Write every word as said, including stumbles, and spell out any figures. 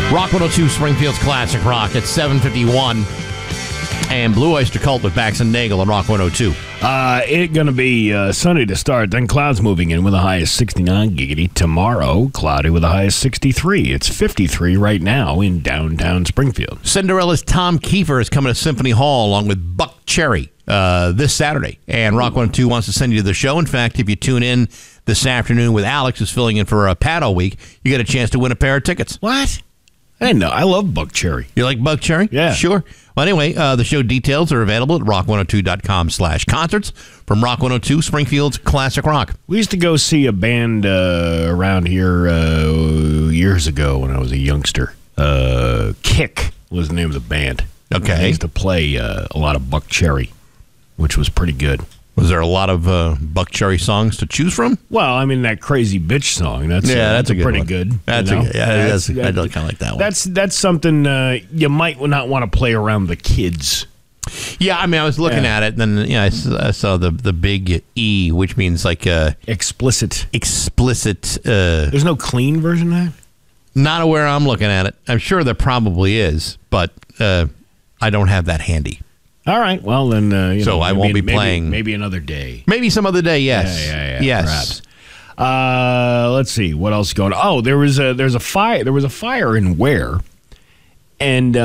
Rock one oh two, Springfield's Classic Rock at seven fifty-one. And Blue Oyster Cult with Bax and Nagel on Rock one oh two. Uh, it's going to be uh, sunny to start, then clouds moving in with a high of sixty-nine giggity. Tomorrow, cloudy with a high of sixty-three. It's fifty-three right now in downtown Springfield. Cinderella's Tom Kiefer is coming to Symphony Hall along with Buck Cherry uh, this Saturday. And Rock one oh two wants to send you to the show. In fact, if you tune in this afternoon with Alex, who's filling in for a Pat all week, you get a chance to win a pair of tickets. What? I didn't know. I love Buck Cherry. You like Buck Cherry? Yeah. Sure. Well, anyway, uh, the show details are available at rock one oh two dot com slash concerts from Rock one oh two, Springfield's Classic Rock. We used to go see a band uh, around here uh, years ago when I was a youngster. Uh, Kick was the name of the band. Okay. They used to play uh, a lot of Buck Cherry, which was pretty good. Was there a lot of uh, Buck Cherry songs to choose from? Well, I mean, that Crazy Bitch song. That's yeah, uh, that's, that's a good pretty one. good. That's you know? a good. Yeah, that's, that's, I that, kind of like that one. That's that's something uh, you might not want to play around the kids. Yeah, I mean, I was looking Yeah. at it, and then you know, I, s- I saw the the big E, which means like uh, Explicit. explicit. Uh, There's no clean version of that? not aware I'm looking at it. I'm sure there probably is, but uh, I don't have that handy. All right. Well, then, uh, you So know, I maybe- won't be maybe- playing- Maybe another day. Maybe some other day. Yes. Yeah, yeah, yeah. Yes. Perhaps. Uh, let's see what else is going on. Oh, there was a there's a fire. There was a fire in Ware, and. Uh,